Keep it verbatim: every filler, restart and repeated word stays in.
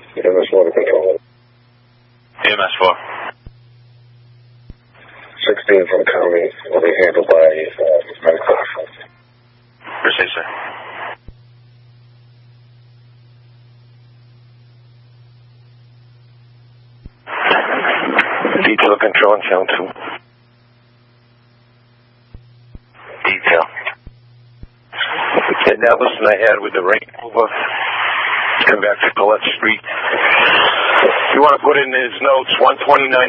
E M S four to control. E M S four. sixteen from county will be handled by uh, medical. Proceed, sir. Detail control on channel two. Detail. And that was I had with the rain over. Come back to Colette Street. You want to put in his notes, one twenty-nine